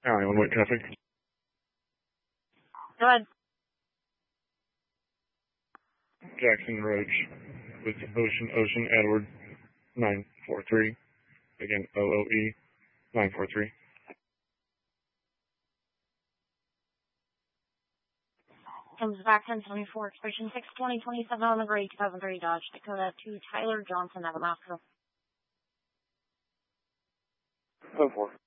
One way traffic. Go ahead. Jackson Roach with Ocean Edward 943. Again, OOE 943. Comes back 1024, expiration 6/20/27 on the gray 2003 Dodge Dakota to Tyler Johnson, Navamasco. 04.